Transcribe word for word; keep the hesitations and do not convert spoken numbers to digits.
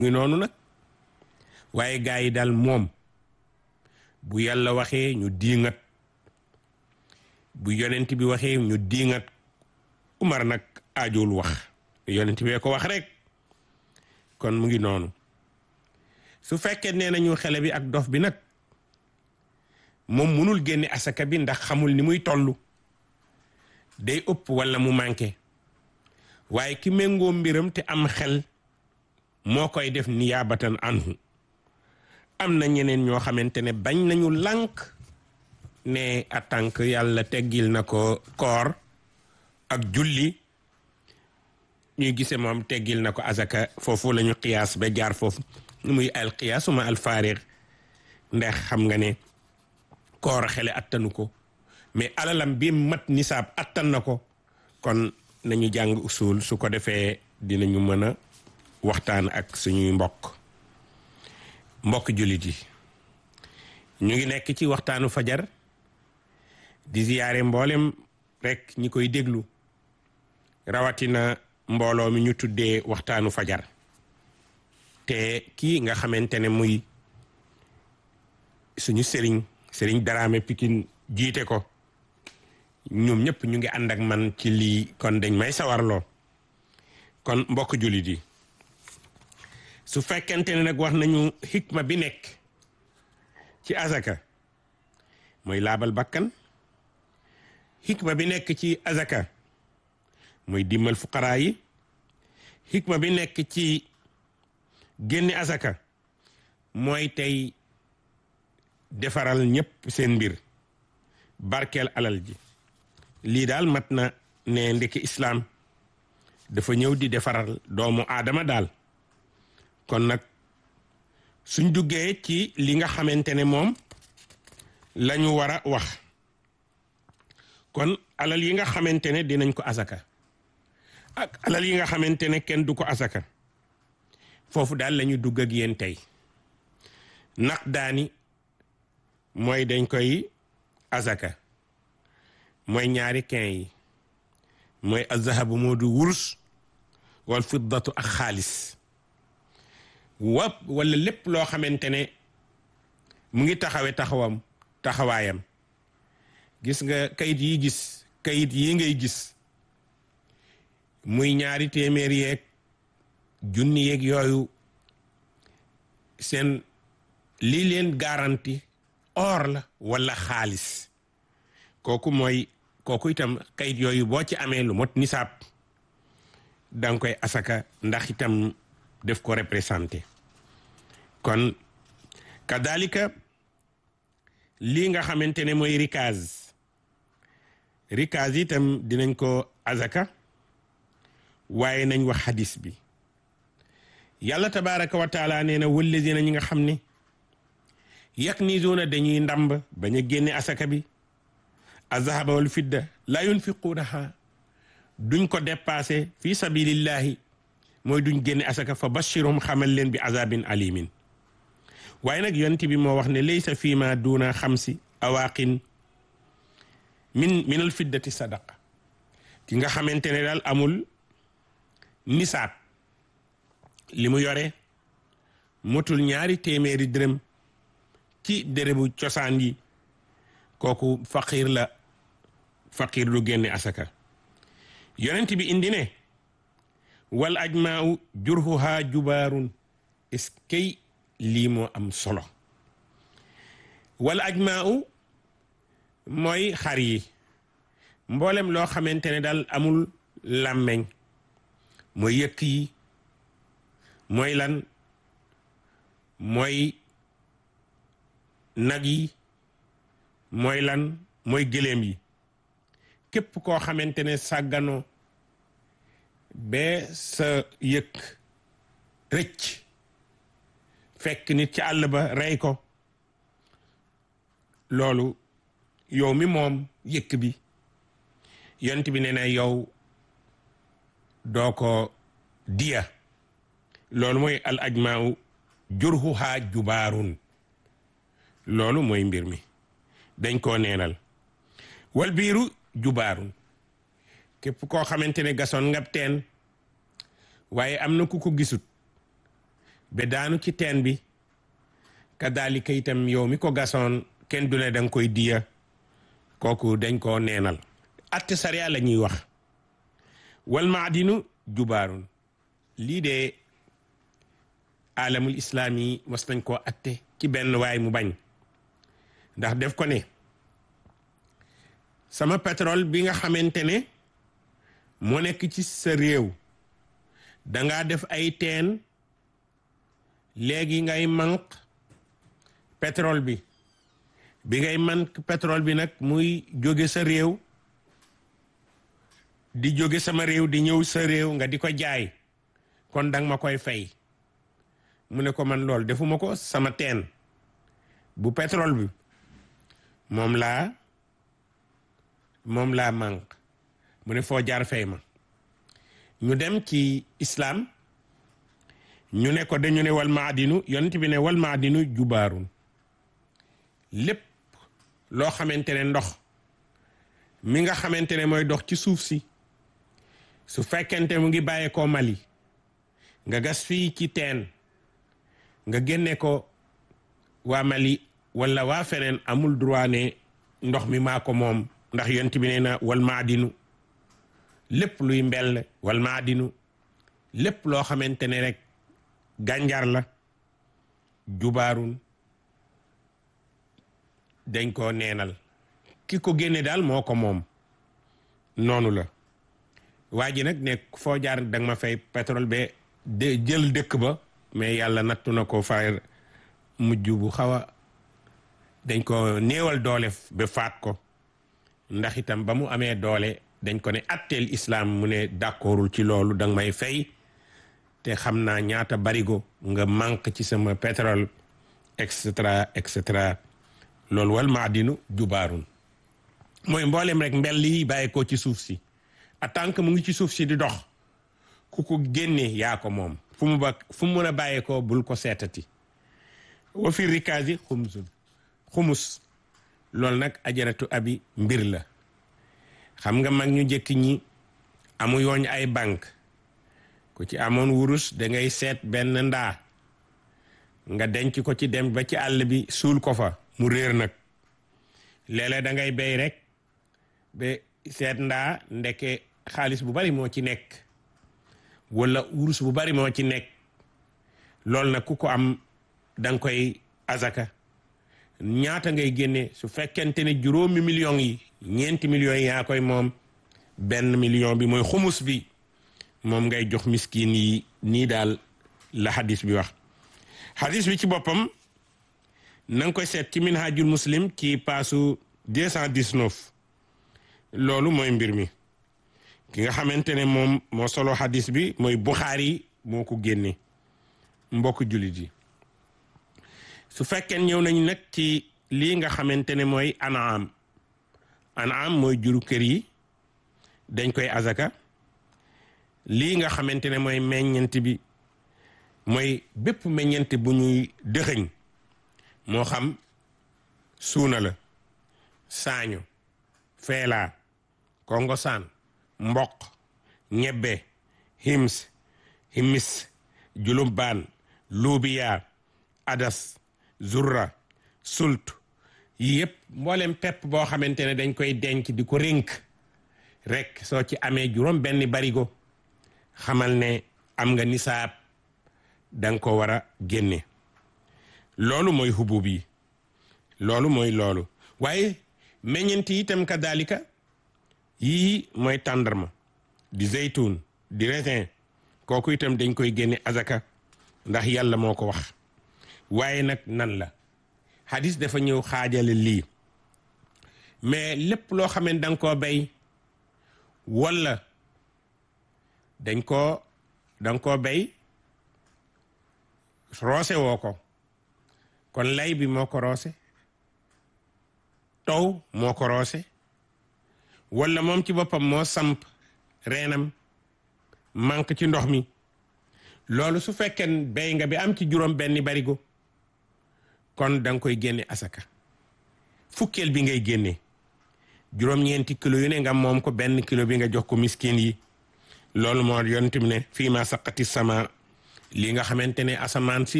ngi noonu nag waaye gaa yi daal moom bu yàlla waxee ñu diingat bu yonent bi waxee ñu diingat Umar nag aajowul wax yonent bee ko wax rek kon mu ngi noonu su fekkee nee nañu xele bi ak dof bi nag moom munul génne asaka bi ndax xamul ni muy tollu day ëpp walla mu manqué waaye ki méngoo mbiram te am xel moo koy def niyaabatan anhu am na ñeneen ñoo xamante ne bañ nañu lànk ne a tànk yàlla teggil na ko koor ak julli ñuy gise moom teggil na ko azaka foofu la ñu qiyaas ba jaar foofu muy al qiyaasuma al faariq ndax xam nga ne koor xele attanu ko mais alalam bi mat nisaab attan na ko kon nañu jàng usul su ko defee dinañu mën a waxtaan ak suñuy mbokk mbokk jullit yi ñu ngi nekk ci waxtaanu fajar di ziyaare mboolem rek ñi koy déglu rawatina mbooloo mi ñu tuddee waxtaanu fajar te kii nga xamante ne muy suñu sëriñ sëriñ Daraame Pikine jiite ko ñoom ñëpp ñu ngi ànd ak man ci lii kon dañ may sawarloo kon mbokk jullit yi su fekkente ne nag wax nañu xikma bi nekk ci azaka mooy laabal bakkan xikma bi nekk ci azaka mooy dimmal fuqaraa yi xikma bi nekk ci génne azaka mooy tey defaral ñëpp seen mbir barkeel alal ji lii daal mat na ne ndekki islaam dafa ñëw di defaral doomu aadama daal kon nag suñ duggee ci li nga xamante ne moom la ñu war a wax kon alal yi nga xamante ne dinañ ko asaka ak alal yi nga xamante ne kenn du ko asaka foofu daal la ñu dugg ak yéen tey naq daani mooy dañ koy asaka mooy ñaari kin yi mooy azahabu moo du wurus wal fiddatu ak xaalis wa wala lépp loo xamante ne mu ngi taxawe taxawam taxawaayam gis nga kayit yi gis kayit yi ngay gis muy ñaari téeméer yeeg junni yeeg yooyu seen lii leen garanti or la wala xaalis kooku mooy kooku itam kayit yooyu boo ci amee lu mot nisaab danga koy asaka ndax itam def ko représenté kon kadalika lii nga xamante ne mooy rikaz rikaz itam dinañ ko azaka waaye nañ wax hadis bi yàlla tabaraka wa taala nee na wallazina ñi nga xam ne yaknizuuna dañuy ndamb bañ a génne asaka bi azahaba wal fidda la yunfiquunaha duñ ko dépassé fi sabilillahi mooy duñ génne asaka fa bashirum xamal leen bi azabin alimin waaye nag yonent bi moo wax ne laysa fii ma duuna xamsi awaqin min min al fiddati sadaqa ki nga xamante ne daal amul nisaab li mu yore motul ñaari téeméeri dërëm ci dërëbu cosaan yi kooku faqir la faqir du génne asaka yonent bi indi ne wal ajmaau jurhuha jubaarun eskay lii moo am solo wal ajmaau mooy xar yi mboolem loo xamante ne daal amul làmmeñ mooy yëkk yi mooy lan mooy nag yi mooy lan mooy gëléem yi képp koo xamante ne sàgganoo ba sa yëkk rëcc fekk nit ci àll ba rey ko loolu yow mi moom yëkk bi yont bi nee na yow doo ko diya loolu mooy al ajmaau jurhuha jubaarun loolu mooy mbir mi dañ koo neenal wal biiru jubaarun képp koo xamante ne gasoon nga teen waaye am na ku ko gisut ba daanu ci teen bi kadalika itam yow mi ko gasoon kenn du ne danga koy diya kooku dañ koo neenal atte sariya la ñuy wax wal maadinu jubaarun lii de alamul islaam yi mos nañ koo atte ci benn waay mu bañ ndax def ko ne sama pétrole bi nga xamante ne moo nekk ci sa réew dangaa def ay teen léegi ngay manq pétrole bi bi ngay manq pétrole bi nag muy jóge sa réew di jóge sama réew di ñëw sa réew nga di ko jaay kon danga ma koy fay mu ne ko man lool defuma ko sama teen bu pétrole bi moom laa moom laa manq mu ne foo jaar fay ma ñu dem ci islam ñu ne ko dañu ne wal maadinu yonent bi ne wal maadinu jubaarun lépp loo xamante ne ndox mi nga xamante ne mooy dox ci suuf si su fekkente mu ngi bàyyeekoo Mali nga gas fii ci teen nga génne ko waa Mali wala waa feneen amul droit ne ndox mi maa ko moom ndax yonent bi nee na wal maadinu lépp luy mbell wal maadinu lépp loo xamante ne rek gànjar la jubaarun dañ ko neenal ki ko génne daal moo ko moom noonu la waa ji nag ne foo jaar danga ma fay pétrole ba de jël dëkk ba mais yàlla nattu na ko fay mujj bu xaw a dañ ko néewal doole ba faat ko ndax itam ba mu amee doole dañ ko ne atteel islam mu ne d'accordul ci loolu danga may fay te xam naa ñaata barigo nga manque ci sama pétrole et cetera et cetera loolu wal maadinu jubaarun mooy mboolem rek mbell yi bàyyi ko ci suuf si en tant que mu ngi ci suuf si di dox ku ko génne yaa ko moom fu mu ba fu mu mën a bàyyee ko bul ko seetati wa fi rikaasi xumsun xumus loolu nag ajaratu abi mbir la xam nga mag ñu njëkk ñi amu yooñ ay banque ku ci amoon wurus da ngay seet benn ndaa nga denc ko ci dem ba ci àll bi suul ko fa mu réer nag léeg-léeg da ngay béy rek ba seet ndaa ndeke xaalis bu bari moo ci nekk wala wurus bu bari moo ci nekk loolu nag ku ko am danga koy azaka ñaata ngay génne su fekkente ne juróomi millions yi ñeenti millions yi yaa koy moom benn million bi mooy xumus bi moom ngay jox miskin yi nii daal la hadis bi wax hadis bi ci boppam na nga koy seet ci minhajul muslim ci paasu deux cent dix-neuf loolu mooy mbir mi ki nga xamante ne moom moo solo hadis bi mooy Buxaari moo ko génne mbokk jullit yi su fekkee ñëw nañu nag ci lii nga xamante ne mooy anaam anaam mooy juru kër yi dañ koy azaka lii nga xamante ne mooy meññent bi mooy bépp meññent bu ñuy dëxëñ moo xam suuna la saaño feelaa kongosaan mboq ñebbe hims himis julumbaan luubiya adas zurra sult yi yëpp mboolem pepp boo xamante ne dañ koy denc di ko rénk rek soo ci amee juróom benn barigo xamal ne am nga nisaab danga ko war a génne loolu mooy hubub yi loolu mooy loolu waaye meññent yi itam kadalika yii mooy tàndarma di zeytun di raisin kooku itam dañ koy génne azaka ndax yàlla moo ko wax waaye nag nan la hadis dafa ñëw xaajale lii mais lépp loo xam ne danga koo bay wala dañ koo danga koo bay roose woo ko kon lay bi moo ko roose taw moo ko roose wala moom ci boppam moo samp reenam manque ci ndox mi loolu su fekkee bay nga bi am ci juróom benni barigo kon danga koy génne asaka fukkeel bi ngay génne juróom-ñeenti kilo yu ne nga moom ko benn kilo bi nga jox ko miskin yi loolu moo yonent bi ne fii ma saqati sama li nga xamante ne asamaan si